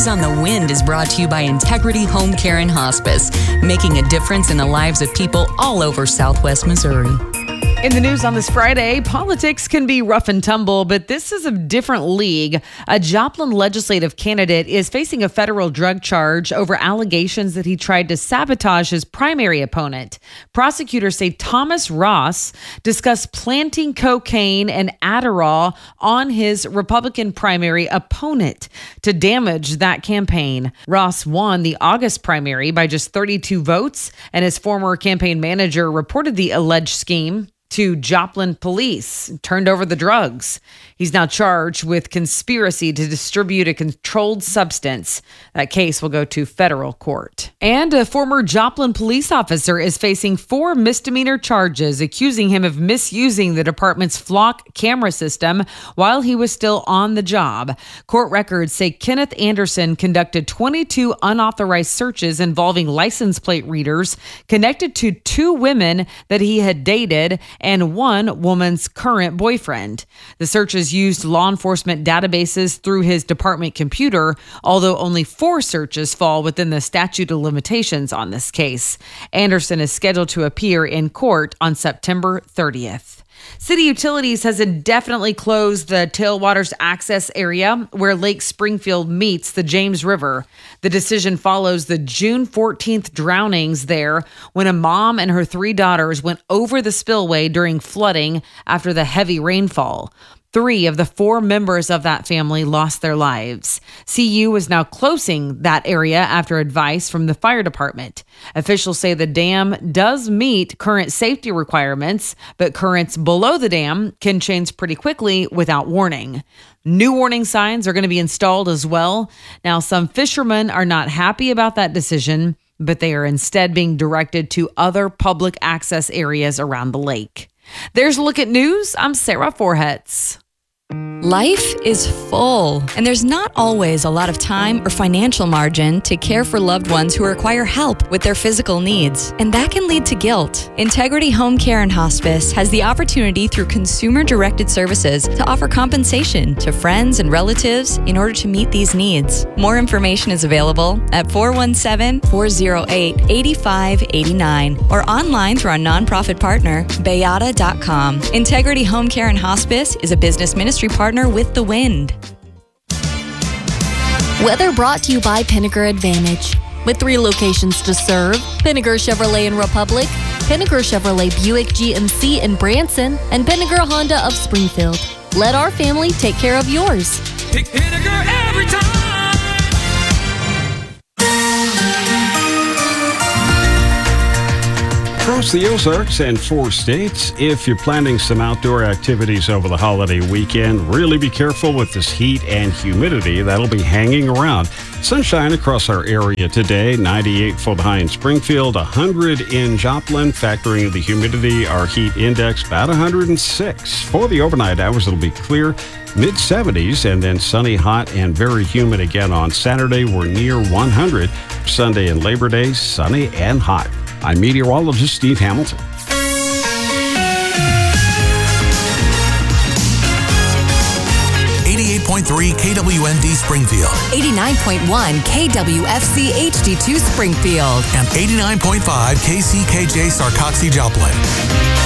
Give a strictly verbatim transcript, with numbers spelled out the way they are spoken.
News on the Wind is brought to you by Integrity Home Care and Hospice, making a difference in the lives of people all over Southwest Missouri. In the news on this Friday, politics can be rough and tumble, but this is a different league. A Joplin legislative candidate is facing a federal drug charge over allegations that he tried to sabotage his primary opponent. Prosecutors say Thomas Ross discussed planting cocaine and Adderall on his Republican primary opponent to damage that campaign. Ross won the August primary by just thirty-two votes, and his former campaign manager reported the alleged scheme to Joplin police, turned over the drugs. He's now charged with conspiracy to distribute a controlled substance. That case will go to federal court. And a former Joplin police officer is facing four misdemeanor charges, accusing him of misusing the department's flock camera system while he was still on the job. Court records say Kenneth Anderson conducted twenty-two unauthorized searches involving license plate readers connected to two women that he had dated and one woman's current boyfriend. The searches used law enforcement databases through his department computer, although only four searches fall within the statute of limitations on this case. Anderson is scheduled to appear in court on September thirtieth. City Utilities has indefinitely closed the Tailwaters access area where Lake Springfield meets the James River. The decision follows the June fourteenth drownings there when a mom and her three daughters went over the spillway during flooding after the heavy rainfall. Three of the four members of that family lost their lives. C U is now closing that area after advice from the fire department. Officials say the dam does meet current safety requirements, but currents below the dam can change pretty quickly without warning. New warning signs are going to be installed as well. Now, some fishermen are not happy about that decision, but they are instead being directed to other public access areas around the lake. There's a look at news. I'm Sarah Forhetz. Life is full, and there's not always a lot of time or financial margin to care for loved ones who require help with their physical needs, and that can lead to guilt. Integrity Home Care and Hospice has the opportunity through consumer-directed services to offer compensation to friends and relatives in order to meet these needs. More information is available at four one seven, four oh eight, eight five eight nine or online through our nonprofit partner, bayada dot com. Integrity Home Care and Hospice is a business ministry partner with The Wind. Weather brought to you by Pinnaker Advantage. With three locations to serve, Pinnaker Chevrolet in Republic, Pinnaker Chevrolet Buick G M C in Branson, and Pinnaker Honda of Springfield. Let our family take care of yours. Pick Pinnaker every time. Across the Ozarks and four states, if you're planning some outdoor activities over the holiday weekend, really be careful with this heat and humidity that'll be hanging around. Sunshine across our area today, ninety-eight for the high in Springfield, one hundred in Joplin. Factoring the humidity, our heat index about one hundred six. For the overnight hours, it'll be clear, mid seventies, and then sunny, hot, and very humid again on Saturday. We're near one hundred. Sunday and Labor Day, sunny and hot. I'm meteorologist Steve Hamilton. eighty-eight point three K W N D Springfield. eighty-nine point one K W F C H D two Springfield. And eighty-nine point five K C K J Sarcoxie Joplin.